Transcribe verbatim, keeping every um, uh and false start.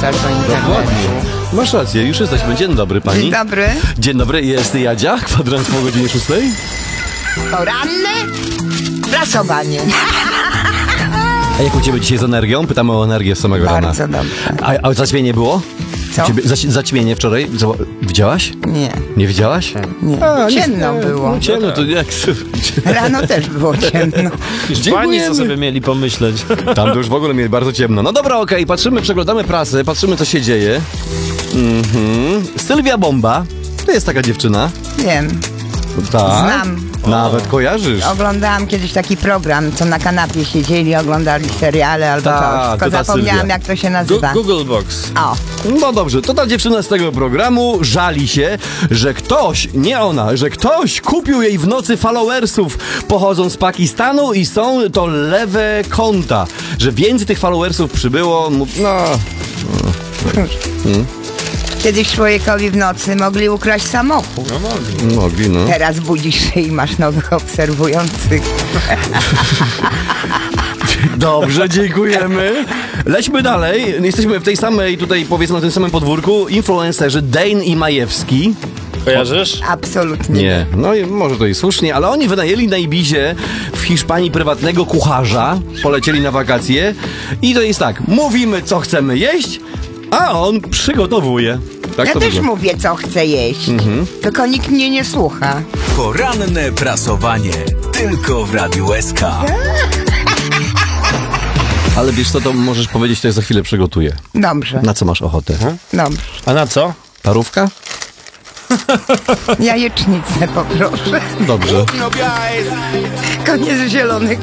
korzystasz do internetu. Dokładnie. Masz rację, już jesteśmy. Dzień dobry, pani. Dzień dobry. Dzień dobry, jest Jadzia, kwadrans po godzinie szóstej. Poranne prasowanie. A jak u ciebie dzisiaj z energią? Pytamy o energię z samego rana. Bardzo dobrze. A, a zaćmienie było? Co? Ciebie, za, zaćmienie wczoraj? Co, widziałaś? Nie, Nie widziałaś? nie. A, nie- Ciemno było. No, ciemno to jak... Rano też było ciemno. Pani co sobie mieli pomyśleć. Tam to już w ogóle mieli bardzo ciemno. No dobra, okej, okay. Patrzymy, przeglądamy prasę, patrzymy co się dzieje. Mhm. Sylwia Bomba, to jest taka dziewczyna. Wiem. Tak. Znam. Nawet kojarzysz. Oglądałam kiedyś taki program, co na kanapie siedzieli, oglądali seriale albo Ta, coś. to Tylko ta zapomniałam, Sylwia. jak to się Gu- nazywa. Google Box. O, No dobrze, to ta dziewczyna z tego programu żali się, że ktoś, nie ona, że ktoś kupił jej w nocy followersów, pochodzą z Pakistanu i są to lewe konta. Że więcej tych followersów przybyło, mów- no... kiedyś człowiekowi w nocy mogli ukraść samochód. No mogli. Mogli, no. Teraz budzisz się i masz nowych obserwujących. Dobrze, dziękujemy. Lećmy dalej. Jesteśmy w tej samej, tutaj powiedzmy na tym samym podwórku. Influencerzy Dane i Majewski. Kojarzysz? Absolutnie. Nie, no i może to i słusznie, ale oni wynajęli na Ibizie w Hiszpanii prywatnego kucharza, polecieli na wakacje i to jest tak, mówimy co chcemy jeść, a on przygotowuje. Tak Ja to też wygląda. mówię, co chcę jeść. Mhm. Tylko nikt mnie nie słucha. Poranne prasowanie. Tylko w Radiu S K. Ale wiesz co, to możesz powiedzieć, to ja za chwilę przygotuję. Dobrze, Na co masz ochotę? dobrze. A na co? Parówka? Jajecznicę poproszę. Dobrze. Koniec zielonych